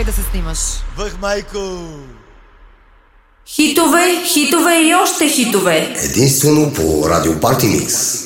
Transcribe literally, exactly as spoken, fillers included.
и да се снимаш. Въх, майко! Хитове, хитове и още хитове. Единствено по Радио Парти Микс.